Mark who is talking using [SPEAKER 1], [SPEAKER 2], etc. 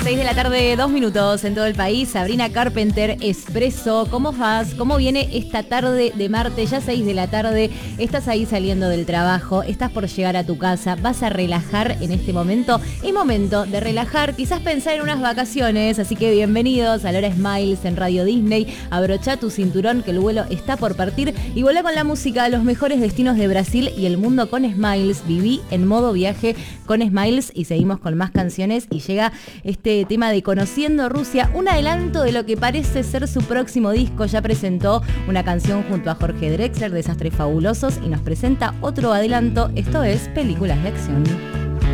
[SPEAKER 1] 6 de la tarde, 2 minutos en todo el país. Sabrina Carpenter, Expreso. ¿Cómo vas? ¿Cómo viene esta tarde de martes? Ya 6 de la tarde. Estás ahí saliendo del trabajo. Estás por llegar a tu casa. ¿Vas a relajar en este momento? Es momento de relajar. Quizás pensar en unas vacaciones. Así que bienvenidos a Laura Smiles en Radio Disney. Abrochá tu cinturón que el vuelo está por partir. Y volá con la música a los mejores destinos de Brasil y el mundo con Smiles. Viví en modo viaje con Smiles y seguimos con más canciones y llega este tema de Conociendo Rusia, un adelanto de lo que parece ser su próximo disco. Ya presentó una canción junto a Jorge Drexler, Desastres Fabulosos, y nos presenta otro adelanto. Esto es Películas de Acción.